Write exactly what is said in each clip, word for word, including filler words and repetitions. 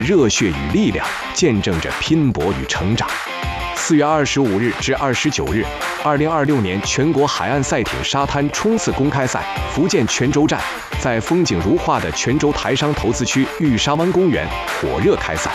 热血与力量，见证着拼搏与成长。四月二十五日至二十九日，二零二六年全国海岸赛艇沙滩冲刺公开赛福建泉州站在风景如画的泉州台商投资区玉沙湾公园火热开赛。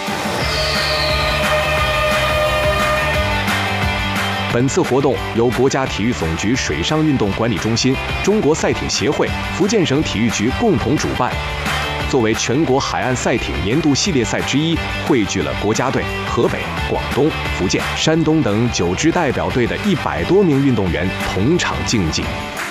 本次活动由国家体育总局水上运动管理中心、中国赛艇协会、福建省体育局共同主办。作为全国海岸赛艇年度系列赛之一，汇聚了国家队、河北、广东、福建、山东等九支代表队的一百多名运动员同场竞技。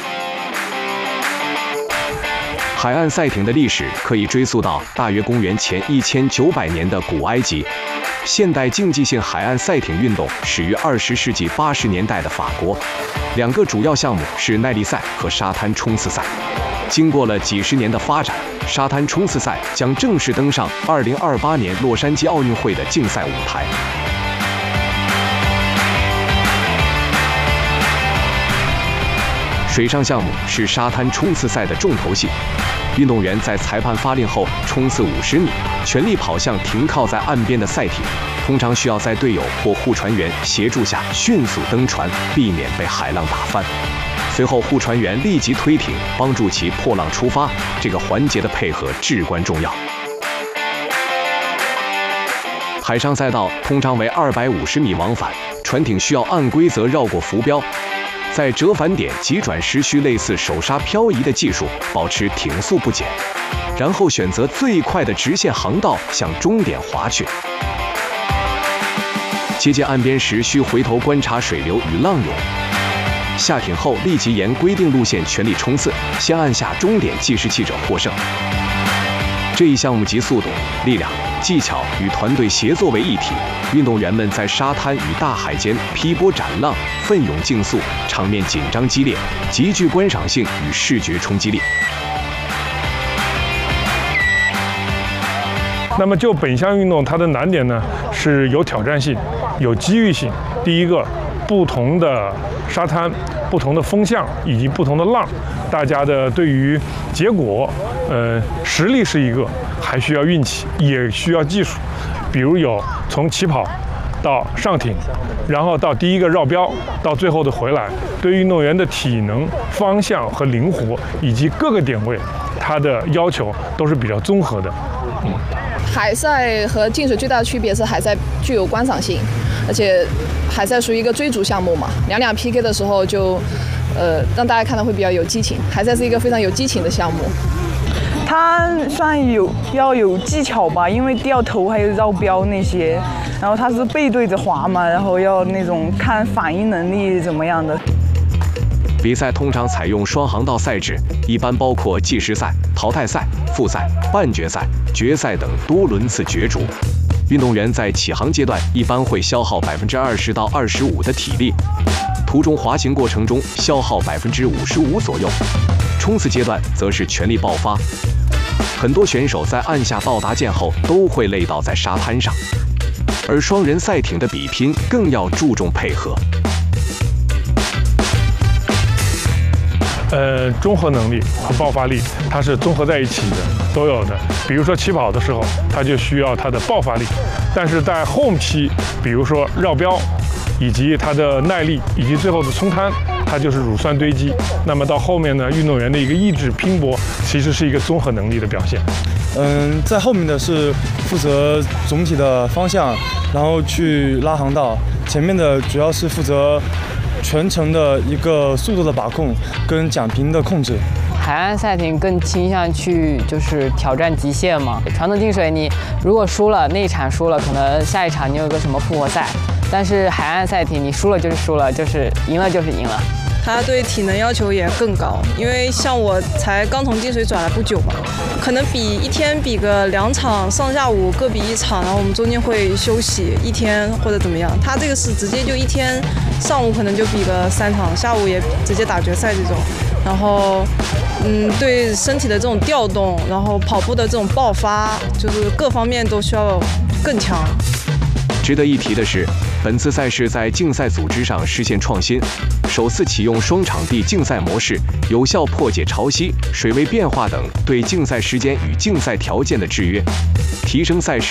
海岸赛艇的历史可以追溯到大约公元前一千九百年的古埃及。现代竞技性海岸赛艇运动始于二十世纪八十年代的法国，两个主要项目是耐力赛和沙滩冲刺赛。经过了几十年的发展，沙滩冲刺赛将正式登上二零二八年洛杉矶奥运会的竞赛舞台。水上项目是沙滩冲刺赛的重头戏。运动员在裁判发令后冲刺五十米，全力跑向停靠在岸边的赛艇，通常需要在队友或护船员协助下迅速登船，避免被海浪打翻。随后护船员立即推艇，帮助其破浪出发，这个环节的配合至关重要。海上赛道通常为二百五十米往返，船艇需要按规则绕过浮标。在折返点急转时需类似手刹漂移的技术，保持艇速不减，然后选择最快的直线航道向终点滑去。接近岸边时需回头观察水流与浪涌。下艇后立即沿规定路线全力冲刺，先按下终点计时器者获胜。这一项目集速度、力量、技巧与团队协作为一体，运动员们在沙滩与大海间劈波斩浪，奋勇竞速，场面紧张激烈，极具观赏性与视觉冲击力。 那么就本项运动，它的难点呢是有挑战性、有机遇性。第一个，不同的沙滩、不同的风向以及不同的浪，大家的对于结果，呃，实力是一个，还需要运气，也需要技术。比如有从起跑到上艇，然后到第一个绕标，到最后的回来，对运动员的体能、方向和灵活以及各个点位，它的要求都是比较综合的。嗯。 海赛和竞水最大的区别是海赛具有观赏性，而且海赛属于一个追逐项目嘛，两两 P K 的时候就，呃，让大家看到会比较有激情。海赛是一个非常有激情的项目。 它算有要有技巧吧，因为掉头还有绕标那些，然后它是背对着滑嘛，然后要那种看反应能力怎么样的。 比赛通常采用双航道赛制，一般包括计时赛、淘汰赛、复赛、半决赛、决赛等多轮次角逐。运动员在起航阶段一般会消耗百分之二十到二十五的体力，途中滑行过程中消耗百分之五十五左右。冲刺阶段则是全力爆发。很多选手在按下到达键后都会累倒在沙滩上，而双人赛艇的比拼更要注重配合。 呃，综合能力和爆发力，它是综合在一起的，都有的。比如说起跑的时候，它就需要它的爆发力，但是在后期，比如说绕标，以及它的耐力，以及最后的冲滩，它就是乳酸堆积。那么到后面呢，运动员的一个意志拼搏，其实是一个综合能力的表现。 嗯，在后面的是负责总体的方向，然后去拉航道；前面的主要是负责全程的一个速度的把控跟桨频的控制。 海岸赛艇更倾向去就是挑战极限嘛。传统竞水你如果输了，那一场输了，可能下一场你有个什么复活赛。但是海岸赛艇你输了就是输了，就是赢了就是赢了。 它对体能要求也更高，因为像我才刚从竞水转来不久嘛，可能比一天比个两场，上下午各比一场，然后我们中间会休息一天或者怎么样。它这个是直接就一天，上午可能就比个三场，下午也直接打决赛这种。然后，嗯，对身体的这种调动，然后跑步的这种爆发，就是各方面都需要更强。 值得一提的是，本次赛事在竞赛组织上实现创新，首次启用双场地竞赛模式，有效破解潮汐、水位变化等对竞赛时间与竞赛条件的制约，提升赛事